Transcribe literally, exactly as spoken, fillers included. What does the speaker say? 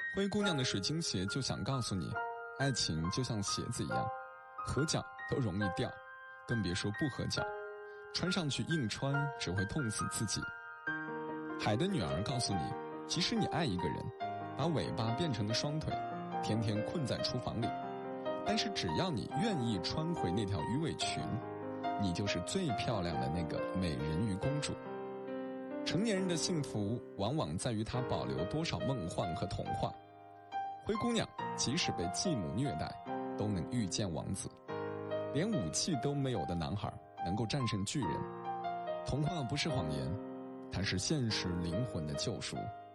灰姑娘的水晶鞋就想告诉你，爱情就像鞋子一样，合脚都容易掉，更别说不合脚，穿上去硬穿只会痛死自己。海的女儿告诉你，即使你爱一个人，把尾巴变成了双腿，天天困在厨房里，但是只要你愿意穿回那条鱼尾裙，你就是最漂亮的那个美人鱼公主。成年人的幸福往往在于他保留多少梦幻和童话。灰姑娘即使被继母虐待，都能遇见王子。连武器都没有的男孩能够战胜巨人。童话不是谎言，它是现实灵魂的救赎。